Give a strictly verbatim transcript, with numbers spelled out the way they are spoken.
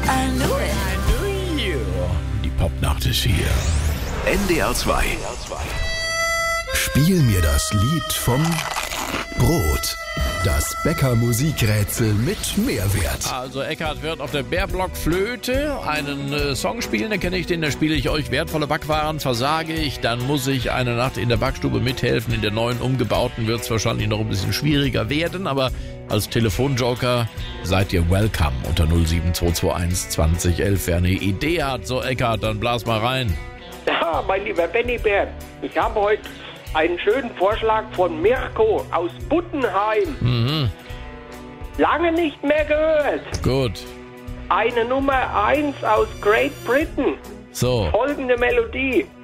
I knew it. Die Popnacht ist hier. N D R zwei. Spiel mir das Lied vom Brot. Das Bäcker-Musikrätsel mit Mehrwert. Also Eckhard wird auf der Bärblock-Flöte einen äh, Song spielen, den kenne ich den, da spiele ich euch wertvolle Backwaren. Versage ich, dann muss ich eine Nacht in der Backstube mithelfen. In der neuen umgebauten wird es wahrscheinlich noch ein bisschen schwieriger werden, aber als Telefonjoker seid ihr welcome unter null sieben zwei zwei eins zwanzig elf. Wer eine Idee hat, so Eckhard, dann blas mal rein. Ja, mein lieber Benny Bär, ich habe heute einen schönen Vorschlag von Mirko aus Buttenheim. Mhm. Lange nicht mehr gehört. Gut. Eine Nummer eins aus Great Britain. So. Folgende Melodie.